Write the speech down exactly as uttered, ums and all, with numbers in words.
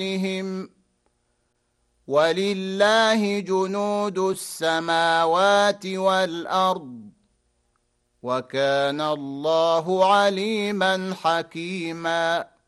بِأَعْيُنِهِمْ وَلِلَّهِ جُنُودُ السَّمَاوَاتِ وَالْأَرْضِ وَكَانَ اللَّهُ عَلِيمًا حَكِيمًا.